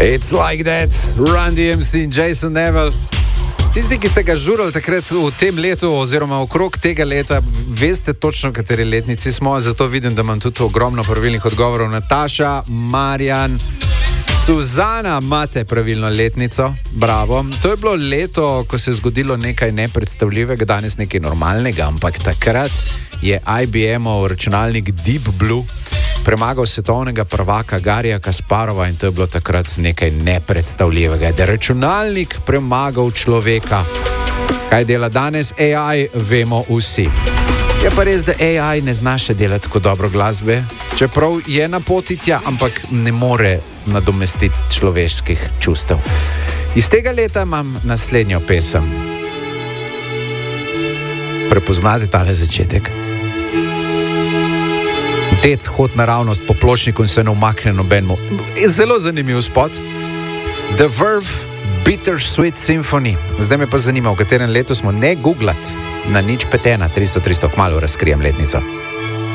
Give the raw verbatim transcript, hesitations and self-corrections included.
It's like that, Run D M C in Jason Neville. Tisti, ki ste ga žurali takrat v tem letu oziroma okrog tega leta, veste točno, kateri letnici smo, zato vidim, da imam tudi ogromno pravilnih odgovorov. Nataša, Marjan, Suzana, imate pravilno letnico, bravo. To je bilo leto, ko se je zgodilo nekaj nepredstavljivega, danes nekaj normalnega, ampak takrat je I B M-ov računalnik Deep Blue premagal svetovnega prvaka Garija Kasparova in to je bilo takrat nekaj nepredstavljivega. Da je računalnik premagal človeka. Kaj dela danes A I, vemo vsi. Je pa res, da A I ne zna še delati tako dobro glasbe, čeprav je na poti tja, ampak ne more nadomestiti človeških čustev. Iz tega leta imam naslednjo pesem. Prepoznate tale začetek? Dec hod naravnost po pločniku in se ne umakne nobenemu. Zelo zanimiv spot. The Verve, Bittersweet Symphony. Zdaj me pa zanima, v katerem letu smo, ne googlat. Na nič pet ena, tristo tristo, kmalu razkrijem letnico.